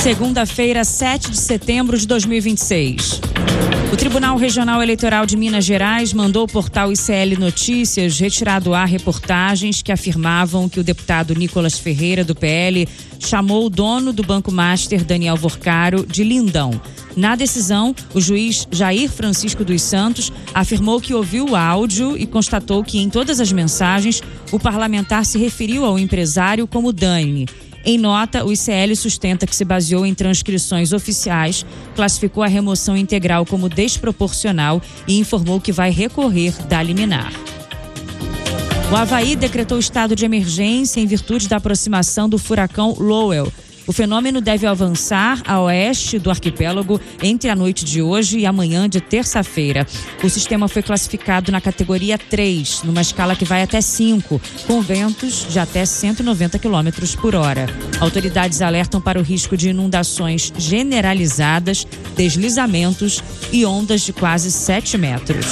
Segunda-feira, 7 de setembro de 2026. O Tribunal Regional Eleitoral de Minas Gerais mandou ao portal ICL Notícias retirar do ar reportagens que afirmavam que o deputado Nicolas Ferreira, do PL, chamou o dono do Banco Master, Daniel Vorcaro, de lindão. Na decisão, o juiz Jair Francisco dos Santos afirmou que ouviu o áudio e constatou que em todas as mensagens o parlamentar se referiu ao empresário como Dani. Em nota, o ICL sustenta que se baseou em transcrições oficiais, classificou a remoção integral como desproporcional e informou que vai recorrer da liminar. O Avaí decretou estado de emergência em virtude da aproximação do furacão Lowell. O fenômeno deve avançar a oeste do arquipélago entre a noite de hoje e amanhã de terça-feira. O sistema foi classificado na categoria 3, numa escala que vai até 5, com ventos de até 190 km por hora. Autoridades alertam para o risco de inundações generalizadas, deslizamentos e ondas de quase 7 metros.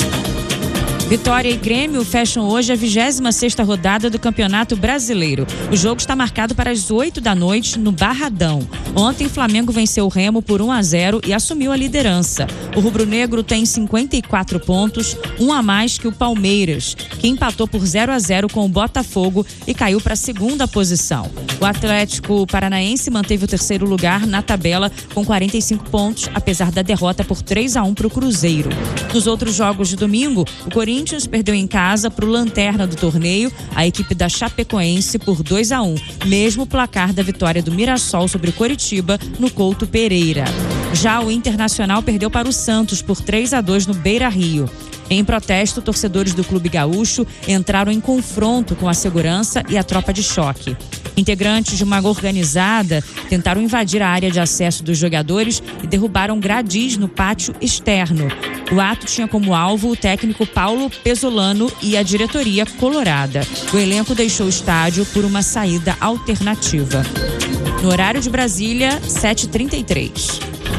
Vitória e Grêmio fecham hoje a 26ª rodada do Campeonato Brasileiro. O jogo está marcado para as 8 da noite no Barradão. Ontem, Flamengo venceu o Remo por 1-0 e assumiu a liderança. O rubro-negro tem 54 pontos, um a mais que o Palmeiras, que empatou por 0-0 com o Botafogo e caiu para a 2ª posição. O Atlético Paranaense manteve o 3º lugar na tabela com 45 pontos, apesar da derrota por 3-1 para o Cruzeiro. Nos outros jogos de domingo, o Corinthians perdeu em casa para o lanterna do torneio, a equipe da Chapecoense, por 2-1, mesmo placar da vitória do Mirassol sobre o Coritiba no Couto Pereira. Já o Internacional perdeu para o Santos por 3-2 no Beira-Rio. Em protesto, torcedores do Clube Gaúcho entraram em confronto com a segurança e a tropa de choque. Integrantes de uma organizada tentaram invadir a área de acesso dos jogadores e derrubaram gradis no pátio externo. O ato tinha como alvo o técnico Paulo Pesolano e a diretoria colorada. O elenco deixou o estádio por uma saída alternativa. No horário de Brasília, 7h33.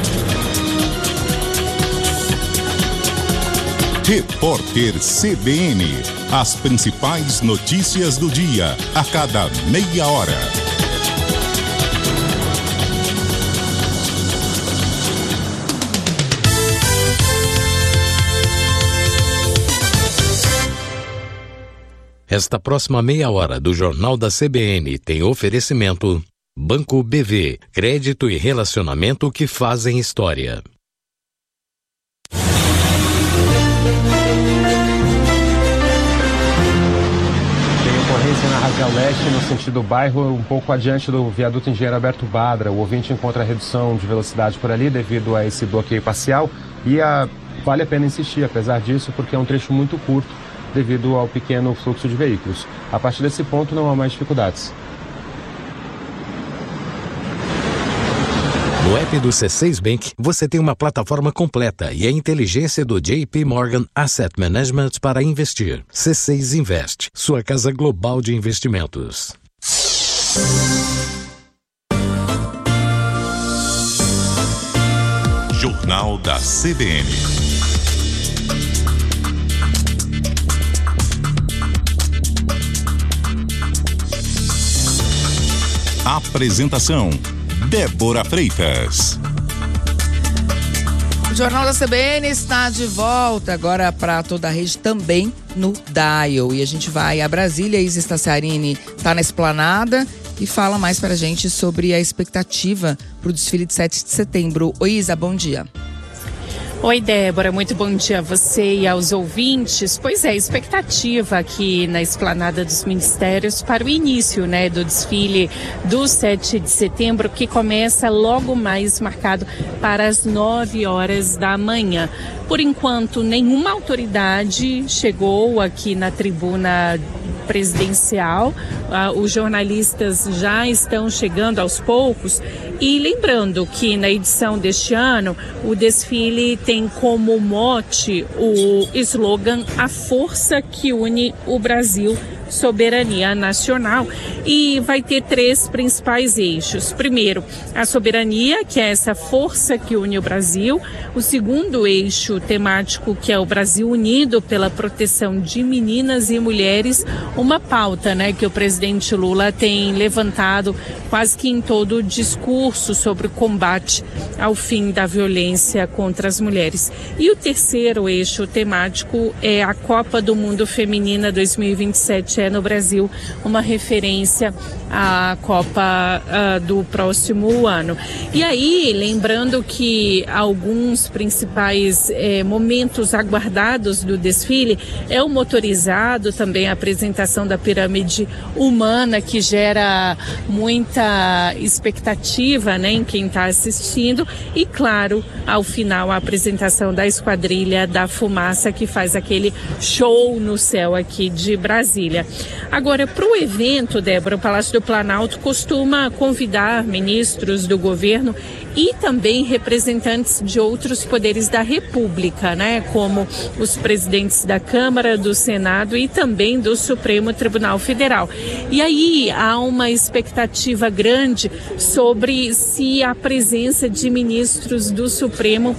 Repórter CBN. As principais notícias do dia, a cada meia hora. Esta próxima meia hora do Jornal da CBN tem oferecimento Banco BV, crédito e relacionamento que fazem história. Na Radial Leste, no sentido do bairro, um pouco adiante do viaduto Engenheiro Alberto Badra. O ouvinte encontra a redução de velocidade por ali devido a esse bloqueio parcial e vale a pena insistir, apesar disso, porque é um trecho muito curto devido ao pequeno fluxo de veículos. A partir desse ponto não há mais dificuldades. No app do C6 Bank, você tem uma plataforma completa e a inteligência do JP Morgan Asset Management para investir. C6 Invest, sua casa global de investimentos. Jornal da CBN. Apresentação: Débora Freitas. O Jornal da CBN está de volta agora para toda a rede, também no Dial. E a gente vai a Brasília. Isa Staciarini está na esplanada e fala mais para a gente sobre a expectativa para o desfile de 7 de setembro. Oi, Isa, bom dia. Oi, Débora, muito bom dia a você e aos ouvintes. Pois é, expectativa aqui na Esplanada dos Ministérios para o início, do desfile do 7 de setembro, que começa logo mais marcado para as 9 horas da manhã. Por enquanto, nenhuma autoridade chegou aqui na tribuna presidencial. Os jornalistas já estão chegando aos poucos. E lembrando que na edição deste ano, o desfile tem como mote o slogan "A força que une o Brasil soberania nacional, e vai ter 3 principais eixos. Primeiro, a soberania, que é essa força que une o Brasil. O segundo eixo temático, que é o Brasil unido pela proteção de meninas e mulheres, uma pauta, né, que o presidente Lula tem levantado quase que em todo o discurso sobre o combate ao fim da violência contra as mulheres. E o terceiro eixo temático é a Copa do Mundo Feminina 2027, no Brasil, uma referência à Copa do próximo ano. E aí, lembrando que alguns principais momentos aguardados do desfile é o motorizado, também a apresentação da pirâmide humana, que gera muita expectativa, né, em quem está assistindo, e claro, ao final, a apresentação da Esquadrilha da Fumaça, que faz aquele show no céu aqui de Brasília. Agora, para o evento, Débora, o Palácio do Planalto costuma convidar ministros do governo e também representantes de outros poderes da República, né, como os presidentes da Câmara, do Senado e também do Supremo Tribunal Federal. E aí há uma expectativa grande sobre se a presença de ministros do Supremo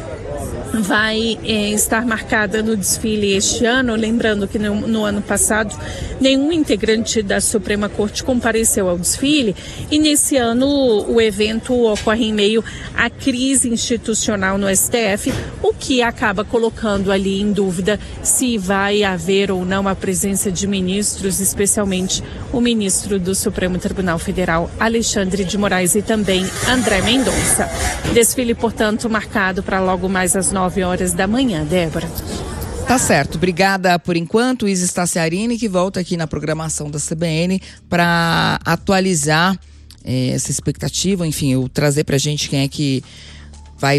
vai estar marcada no desfile este ano. Lembrando que no ano passado nenhum integrante da Suprema Corte compareceu ao desfile, e nesse ano o evento ocorre em meio à crise institucional no STF, o que acaba colocando ali em dúvida se vai haver ou não a presença de ministros, especialmente o ministro do Supremo Tribunal Federal, Alexandre de Moraes, e também André Mendonça. Desfile, portanto, marcado para logo mais às 9h da manhã, Débora. Tá certo, obrigada por enquanto, Isis Tassiarini, que volta aqui na programação da CBN para atualizar essa expectativa, enfim, eu trazer pra gente quem é que vai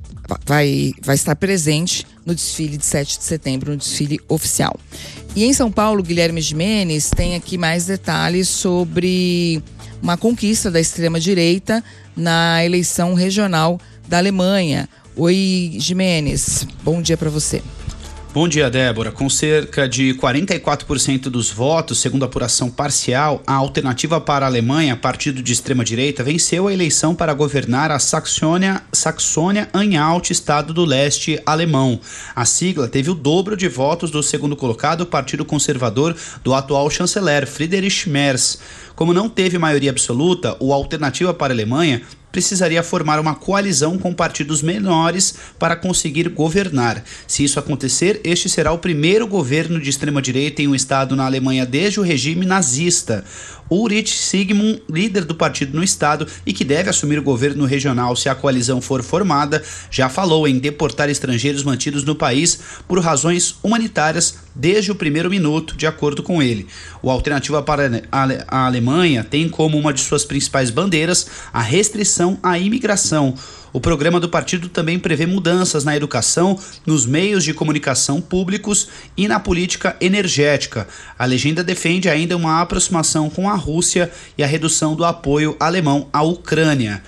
estar presente no desfile de 7 de setembro, no desfile oficial. E em São Paulo, Guilherme Gimenez tem aqui mais detalhes sobre uma conquista da extrema-direita na eleição regional da Alemanha. Oi, Gimenez, bom dia para você. Bom dia, Débora. Com cerca de 44% dos votos, segundo a apuração parcial, a Alternativa para a Alemanha, partido de extrema-direita, venceu a eleição para governar a Saxônia-Anhalt, estado do leste alemão. A sigla teve o dobro de votos do segundo colocado, o partido conservador do atual chanceler, Friedrich Merz. Como não teve maioria absoluta, o Alternativa para a Alemanha precisaria formar uma coalizão com partidos menores para conseguir governar. Se isso acontecer, este será o primeiro governo de extrema-direita em um estado na Alemanha desde o regime nazista. Ulrich Sigmund, líder do partido no estado e que deve assumir o governo regional se a coalizão for formada, já falou em deportar estrangeiros mantidos no país por razões humanitárias desde o primeiro minuto, de acordo com ele. O Alternativa para a Alemanha tem como uma de suas principais bandeiras a restrição à imigração. O programa do partido também prevê mudanças na educação, nos meios de comunicação públicos e na política energética. A legenda defende ainda uma aproximação com a Rússia e a redução do apoio alemão à Ucrânia.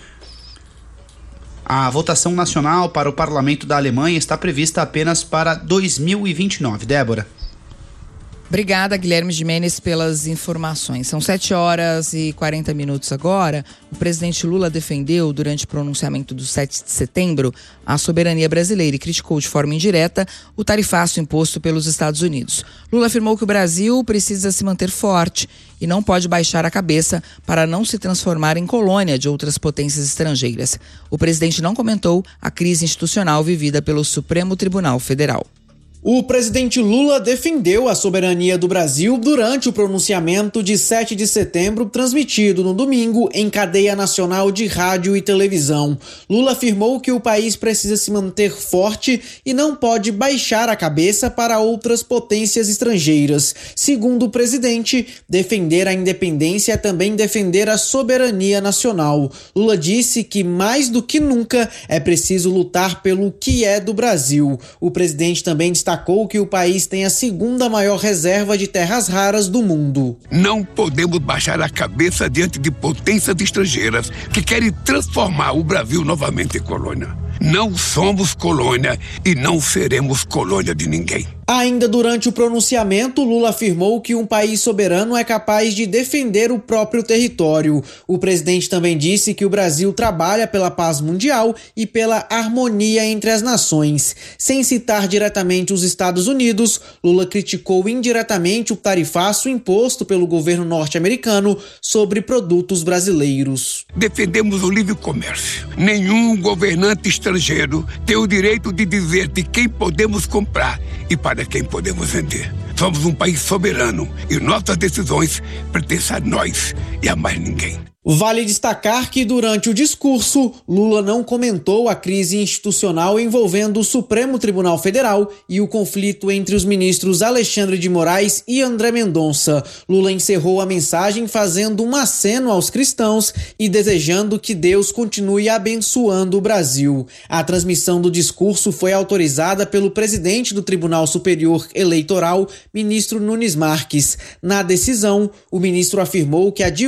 A votação nacional para o parlamento da Alemanha está prevista apenas para 2029. Débora. Obrigada, Guilherme Gimenez, pelas informações. São 7h40 agora. O presidente Lula defendeu, durante o pronunciamento do 7 de setembro, a soberania brasileira e criticou de forma indireta o tarifaço imposto pelos Estados Unidos. Lula afirmou que o Brasil precisa se manter forte e não pode baixar a cabeça para não se transformar em colônia de outras potências estrangeiras. O presidente não comentou a crise institucional vivida pelo Supremo Tribunal Federal. O presidente Lula defendeu a soberania do Brasil durante o pronunciamento de 7 de setembro, transmitido no domingo em cadeia nacional de rádio e televisão. Lula afirmou que o país precisa se manter forte e não pode baixar a cabeça para outras potências estrangeiras. Segundo o presidente, defender a independência é também defender a soberania nacional. Lula disse que, mais do que nunca, é preciso lutar pelo que é do Brasil. O presidente também destacou que o país tem a segunda maior reserva de terras raras do mundo. Não podemos baixar a cabeça diante de potências estrangeiras que querem transformar o Brasil novamente em colônia. Não somos colônia e não seremos colônia de ninguém. Ainda durante o pronunciamento, Lula afirmou que um país soberano é capaz de defender o próprio território. O presidente também disse que o Brasil trabalha pela paz mundial e pela harmonia entre as nações. Sem citar diretamente os Estados Unidos, Lula criticou indiretamente o tarifaço imposto pelo governo norte-americano sobre produtos brasileiros. Defendemos o livre comércio. Nenhum governante estrangeiro tem o direito de dizer de quem podemos comprar e para quem podemos vender. Somos um país soberano e nossas decisões pertencem a nós e a mais ninguém. Vale destacar que durante o discurso, Lula não comentou a crise institucional envolvendo o Supremo Tribunal Federal e o conflito entre os ministros Alexandre de Moraes e André Mendonça. Lula encerrou a mensagem fazendo um aceno aos cristãos e desejando que Deus continue abençoando o Brasil. A transmissão do discurso foi autorizada pelo presidente do Tribunal Superior Eleitoral, ministro Nunes Marques. Na decisão, o ministro afirmou que a